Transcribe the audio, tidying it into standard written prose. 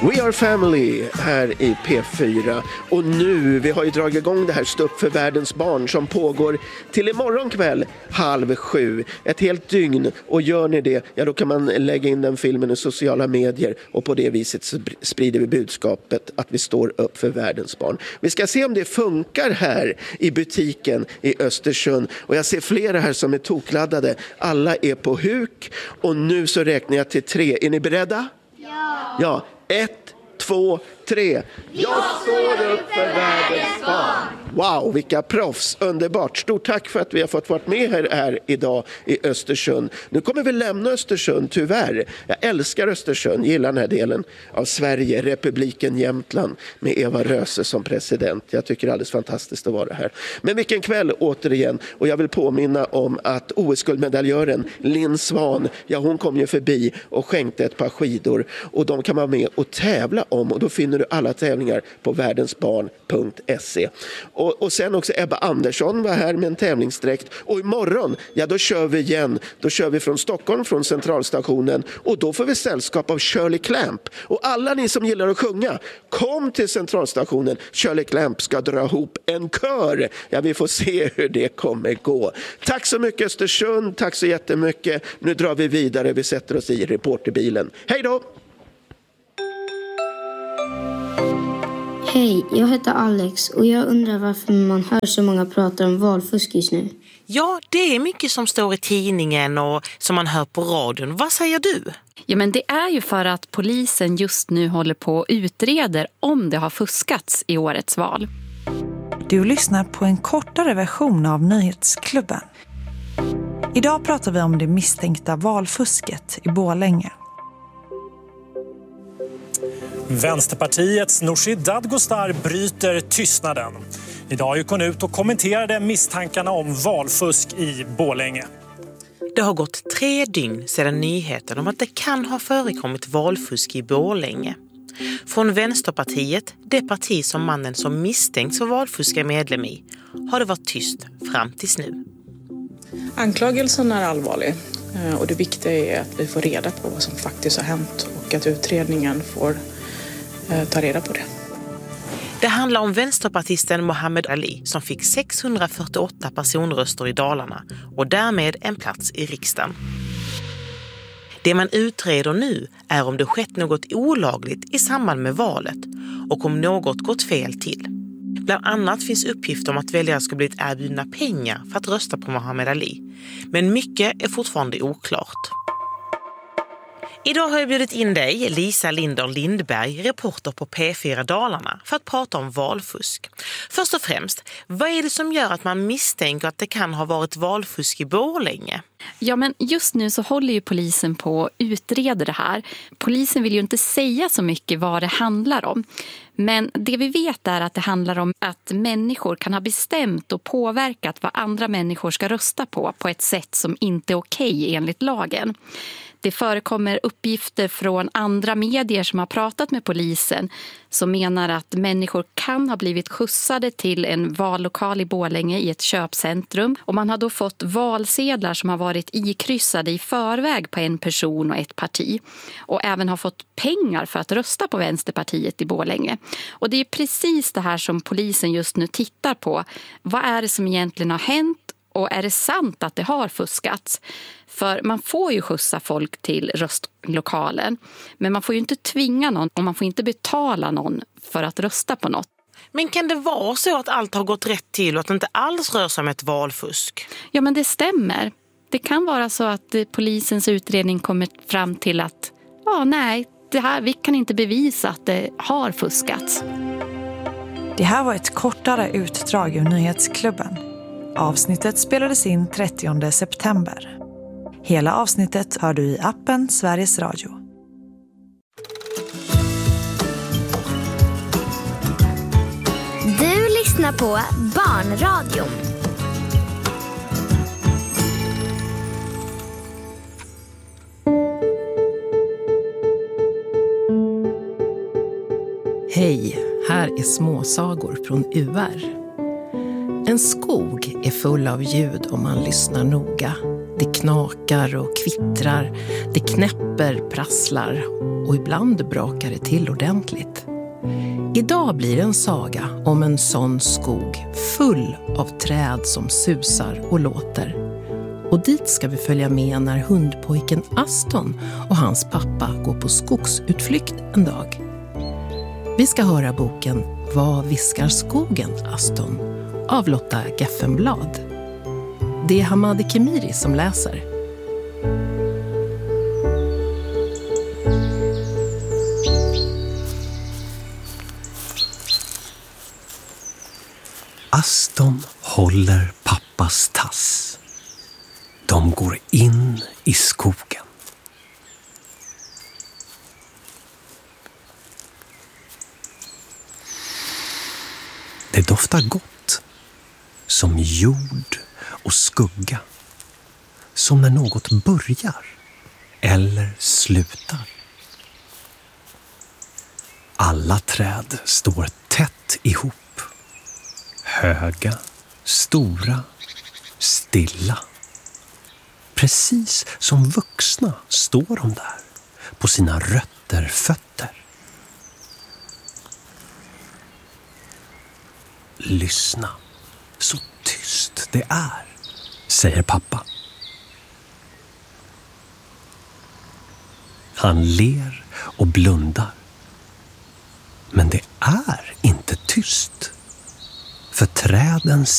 We are family här i P4 och nu, vi har ju dragit igång det här Stå upp för världens barn som pågår till imorgon kväll 6:30, ett helt dygn, och gör ni det, ja då kan man lägga in den filmen i sociala medier och på det viset så sprider vi budskapet att vi står upp för världens barn. Vi ska se om det funkar här i butiken i Östersund och jag ser flera här som är tokladdade, alla är på huk och nu så räknar jag till 3, är ni beredda? Ja, 1, 2, 3. Jag står upp för världens barn. Wow, vilka proffs, underbart. Stort tack för att vi har fått vara med här idag i Östersund. Nu kommer vi lämna Östersund, tyvärr. Jag älskar Östersund, gillar den här delen av Sverige, republiken Jämtland med Eva Röse som president. Jag tycker det är alldeles fantastiskt att vara här. Men vilken kväll återigen, och jag vill påminna om att OS-guldmedaljören Linn Svan, ja hon kom ju förbi och skänkte ett par skidor och de kan vara med och tävla om, och då finner du alla tävlingar på världensbarn.se. Och sen också Ebba Andersson var här med en tävlingsdräkt. Och imorgon, ja då kör vi igen. Då kör vi från Stockholm, från centralstationen. Och då får vi sällskap av Shirley Clamp. Och alla ni som gillar att sjunga, kom till centralstationen. Shirley Clamp ska dra ihop en kör. Ja, vi får se hur det kommer gå. Tack så mycket Östersund, tack så jättemycket. Nu drar vi vidare, vi sätter oss i reporterbilen. Hej då! Hej, jag heter Alex och jag undrar varför man hör så många prata om valfusk just nu. Ja, det är mycket som står i tidningen och som man hör på radion. Vad säger du? Ja, men det är ju för att polisen just nu håller på och utreder om det har fuskats i årets val. Du lyssnar på en kortare version av Nyhetsklubben. Idag pratar vi om det misstänkta valfusket i Borlänge. Vänsterpartiets Nooshi Dadgostar bryter tystnaden. Idag gick hon ut och kommenterade misstankarna om valfusk i Borlänge. Det har gått 3 dygn sedan nyheten om att det kan ha förekommit valfusk i Borlänge. Från Vänsterpartiet, det parti som mannen som misstänks för valfusk är medlem i, har det varit tyst fram tills nu. Anklagelsen är allvarlig och det viktiga är att vi får reda på vad som faktiskt har hänt och att utredningen får ta reda på det. Det handlar om vänsterpartisten Mohammed Ali som fick 648 personröster i Dalarna och därmed en plats i riksdagen. Det man utreder nu är om det skett något olagligt i samband med valet och om något gått fel till. Bland annat finns uppgifter om att väljare ska blivit erbjudna pengar för att rösta på Mohammed Ali. Men mycket är fortfarande oklart. Idag har jag bjudit in dig, Lisa Linder Lindberg, reporter på P4 Dalarna, för att prata om valfusk. Först och främst, vad är det som gör att man misstänker att det kan ha varit valfusk i Borlänge? Ja, men just nu så håller ju polisen på att utreda det här. Polisen vill ju inte säga så mycket vad det handlar om. Men det vi vet är att det handlar om att människor kan ha bestämt och påverkat vad andra människor ska rösta på ett sätt som inte är okej enligt lagen. Det förekommer uppgifter från andra medier som har pratat med polisen som menar att människor kan ha blivit skjutsade till en vallokal i Borlänge i ett köpcentrum. Och man har då fått valsedlar som har varit ikryssade i förväg på en person och ett parti. Och även har fått pengar för att rösta på Vänsterpartiet i Borlänge. Och det är precis det här som polisen just nu tittar på. Vad är det som egentligen har hänt? Och är det sant att det har fuskats? För man får ju skjutsa folk till röstlokalen. Men man får ju inte tvinga någon och man får inte betala någon för att rösta på något. Men kan det vara så att allt har gått rätt till och att det inte alls rör sig om ett valfusk? Ja, men det stämmer. Det kan vara så att polisens utredning kommer fram till att vi kan inte bevisa att det har fuskats. Det här var ett kortare utdrag ur Nyhetsklubben. Avsnittet spelades in 30 september. Hela avsnittet hör du i appen Sveriges Radio. Du lyssnar på Barnradion. Hej, här är småsagor från UR. En skog är full av ljud om man lyssnar noga. Det knakar och kvittrar, det knäpper, prasslar och ibland brakar det till ordentligt. Idag blir en saga om en sån skog full av träd som susar och låter. Och dit ska vi följa med när hundpojken Aston och hans pappa går på skogsutflykt en dag. Vi ska höra boken Vad viskar skogen, Aston? Av Lotta Geffenblad. Det är Hamadi Kemiri som läser. Aston håller pappas tass. De går in i skogen. Det doftar gott, som jord och skugga. Som när något börjar eller slutar. Alla träd står tätt ihop. Höga, stora, stilla. Precis som vuxna står de där på sina rötterfötter. Lyssna, så tyst det är, säger pappa. Han ler och blundar. Men det är inte tyst. För träden